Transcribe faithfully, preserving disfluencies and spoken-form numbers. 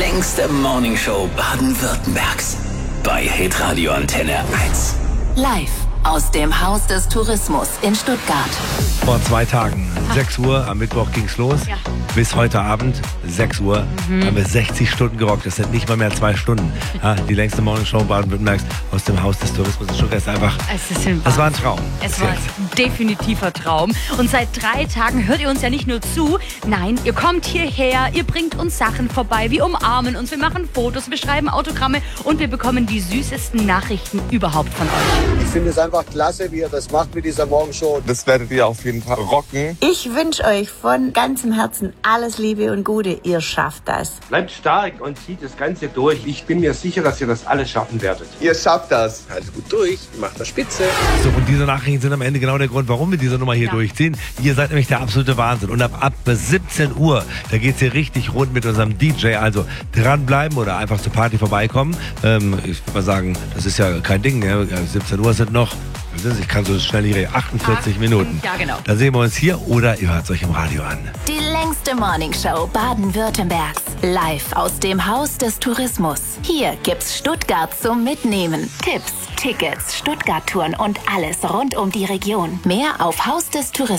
längste Morningshow Baden-Württembergs. Bei Hitradio Antenne eins. Live aus dem Haus des Tourismus in Stuttgart. Vor zwei Tagen, sechs Uhr, am Mittwoch ging's los. Ja. Bis heute Abend, sechs Uhr, mhm. haben wir sechzig Stunden gerockt. Das sind nicht mal mehr zwei Stunden. Ja, die längste Morningshow Baden-Württembergs aus dem Haus des Tourismus in Stuttgart ist einfach, Es ist ein das war ein Traum. Es war ein definitiver Traum. Und seit drei Tagen hört ihr uns ja nicht nur zu, nein, ihr kommt hierher, ihr bringt uns Sachen vorbei, wir umarmen uns, wir machen Fotos, wir schreiben Autogramme und wir bekommen die süßesten Nachrichten überhaupt von euch. Ich finde es einfach klasse, wie ihr das macht mit dieser Morgenshow. Das werdet ihr auf jeden Fall rocken. Ich wünsche euch von ganzem Herzen alles Liebe und Gute. Ihr schafft das. Bleibt stark und zieht das Ganze durch. Ich bin mir sicher, dass ihr das alles schaffen werdet. Ihr schafft das. Haltet gut durch, macht das spitze. So, und diese Nachrichten sind am Ende genau der Grund, warum wir diese Nummer hier Ja. durchziehen. Ihr seid nämlich der absolute Wahnsinn. Und ab, ab siebzehn Uhr, da geht's hier richtig rund mit unserem D J. Also dranbleiben oder einfach zur Party vorbeikommen. Ähm, ich würde mal sagen, das ist ja kein Ding. Ja. siebzehn Uhr sind noch, ich kann so schnell nicht reden, achtundvierzig Minuten. Ja, genau. Da sehen wir uns hier oder ihr hört es euch im Radio an. Die längste Morningshow Baden-Württembergs. Live aus dem Haus des Tourismus. Hier gibt's Stuttgart zum Mitnehmen. Tipps, Tickets, Stuttgart-Touren und alles rund um die Region. Mehr auf Haus des Tourismus.